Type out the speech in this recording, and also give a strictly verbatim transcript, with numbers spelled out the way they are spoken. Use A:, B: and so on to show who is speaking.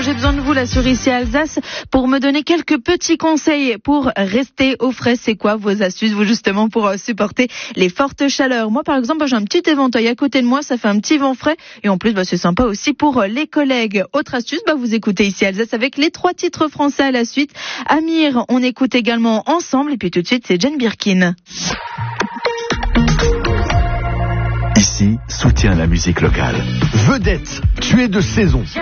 A: j'ai besoin de vous là sur Ici Alsace pour me donner quelques petits conseils pour rester au frais. C'est quoi vos astuces, vous justement, pour euh, supporter les fortes chaleurs? Moi par exemple, bah, j'ai un petit éventail à côté de moi, ça fait un petit vent frais et en plus bah, c'est sympa aussi pour euh, les collègues. Autre astuce, bah, vous écoutez Ici Alsace avec les trois titres français à la suite. Amir, on écoute également Ensemble et puis tout de suite c'est Jane Birkin.
B: Ici, soutient la musique locale.
C: Vedette, tu es de saison.